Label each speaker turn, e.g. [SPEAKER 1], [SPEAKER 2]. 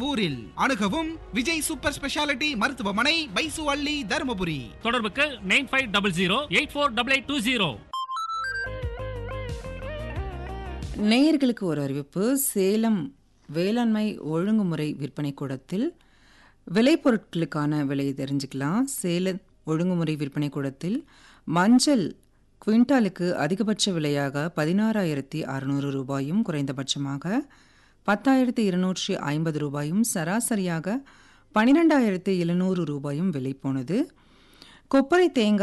[SPEAKER 1] ஊரில். அணுகவும் Vijay super speciality மருத்துவமனை, பைசு அள்ளி, தருமபுரி.
[SPEAKER 2] தொடர்புக்கு 9500848820.
[SPEAKER 3] நேயர்களுக்கு ஒரு அறிவிப்பு. சேலம் வேளாண்மை ஒழுங்குமுறை விற்பனை கூடத்தில் விளைபொருட்களுக்கான விலையை தெரிஞ்சுக்கலாம். சேலம் ஒழுங்குமுறை விற்பனை கூடத்தில் மஞ்சள் குவிண்டாலுக்கு அதிகபட்ச விலையாக 16,600 ரூபாயும், குறைந்தபட்சமாக 10,250 ரூபாயும், சராசரியாக 12,700 ரூபாயும் விலை போனது. கொப்பரை தேங்காய்